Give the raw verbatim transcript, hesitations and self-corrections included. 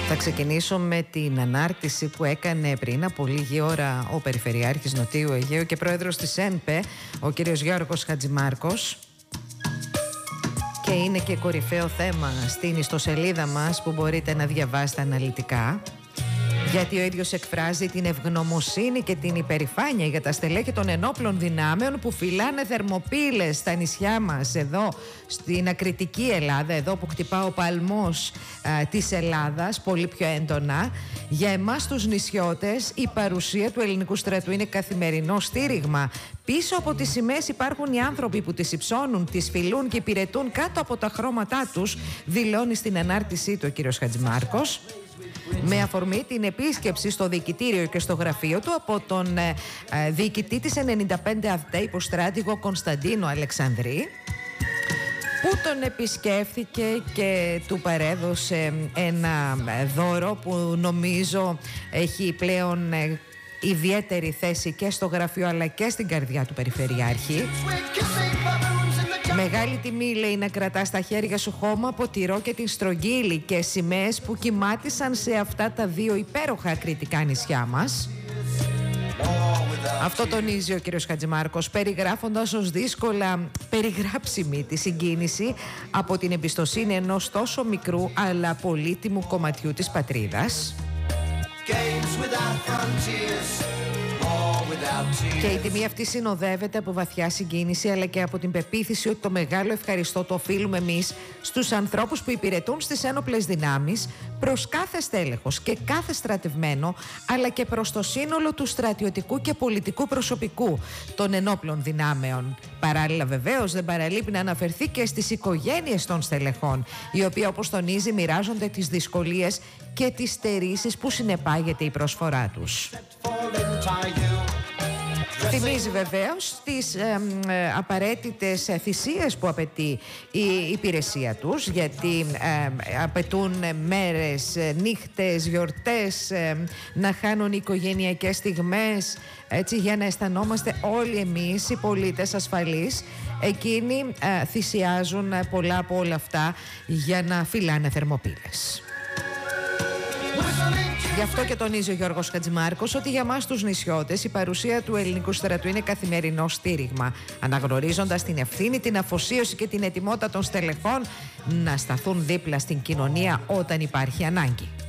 Θα ξεκινήσω με την ανάρτηση που έκανε πριν από λίγη ώρα ο Περιφερειάρχης Νοτιού Αιγαίου και πρόεδρος της ΕΝΠΕ, ο κύριος Γιώργος Χατζημάρκος. Και είναι και κορυφαίο θέμα στην ιστοσελίδα μας που μπορείτε να διαβάσετε αναλυτικά. Γιατί ο ίδιος εκφράζει την ευγνωμοσύνη και την υπερηφάνεια για τα στελέχη των ενόπλων δυνάμεων που φυλάνε θερμοπύλες στα νησιά μας, εδώ στην ακριτική Ελλάδα, εδώ που χτυπά ο παλμός α, της Ελλάδας πολύ πιο έντονα. Για εμάς τους νησιώτες η παρουσία του ελληνικού στρατού είναι καθημερινό στήριγμα. Πίσω από τις σημαίες υπάρχουν οι άνθρωποι που τις υψώνουν, τις φιλούν και υπηρετούν κάτω από τα χρώματά τους, δηλώνει στην ανάρτησή του ο κύριος Χατζημάρκος, με αφορμή την επίσκεψη στο διοικητήριο και στο γραφείο του από τον ε, ε, διοικητή της ενενήντα πέντε ΑΔΕ, υποστράτηγο Κωνσταντίνο Αλεξανδρή, που τον επισκέφθηκε και του παρέδωσε ένα δώρο που νομίζω έχει πλέον ε, ιδιαίτερη θέση και στο γραφείο αλλά και στην καρδιά του Περιφερειάρχη. Μεγάλη τιμή, λέει, να κρατά στα χέρια σου χώμα, ποτηρό και την στρογγύλη και σημαίες που κοιμάτισαν σε αυτά τα δύο υπέροχα ακριτικά νησιά μας. Αυτό τονίζει ο κύριος Χατζημάρκος, περιγράφοντας ως δύσκολα περιγράψιμη τη συγκίνηση από την εμπιστοσύνη ενός τόσο μικρού αλλά πολύτιμου κομματιού της πατρίδας. Και η τιμή αυτή συνοδεύεται από βαθιά συγκίνηση αλλά και από την πεποίθηση ότι το μεγάλο ευχαριστώ το οφείλουμε εμείς στους ανθρώπους που υπηρετούν στις ένοπλες δυνάμεις, προς κάθε στέλεχος και κάθε στρατευμένο, αλλά και προς το σύνολο του στρατιωτικού και πολιτικού προσωπικού των ενόπλων δυνάμεων. Παράλληλα, βεβαίως, δεν παραλείπει να αναφερθεί και στις οικογένειες των στελεχών, οι οποίοι, όπως τονίζει, μοιράζονται τις δυσκολίες και τις στερήσεις που συνεπάγεται η προσφορά τους. Θυμίζει βεβαίως τις ε, ε, απαραίτητες θυσίες που απαιτεί η υπηρεσία τους, γιατί ε, απαιτούν μέρες, νύχτες, γιορτές, ε, να χάνουν οικογενειακές στιγμές, έτσι, για να αισθανόμαστε όλοι εμείς οι πολίτες ασφαλείς. Εκείνοι ε, θυσιάζουν πολλά από όλα αυτά για να φυλάνε θερμοπύλες. Γι' αυτό και τονίζει ο Γιώργος Χατζημάρκος ότι για μας τους νησιώτες η παρουσία του ελληνικού στρατού είναι καθημερινό στήριγμα, αναγνωρίζοντας την ευθύνη, την αφοσίωση και την ετοιμότητα των στελεχών να σταθούν δίπλα στην κοινωνία όταν υπάρχει ανάγκη.